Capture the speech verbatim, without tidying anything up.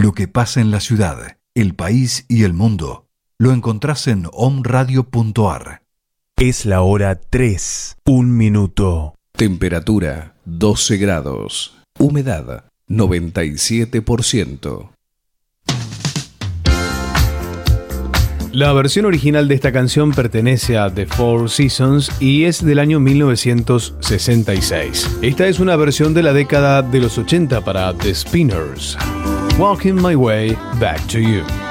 Lo que pasa en la ciudad, el país y el mundo lo encontrás en omradio punto ar. Es la hora tres, un minuto. Temperatura doce grados. Humedad noventa y siete por ciento. La versión original de esta canción pertenece a The Four Seasons y es del año mil novecientos sesenta y seis. Esta es una versión de la década de los ochenta para The Spinners. Walking My Way Back to You.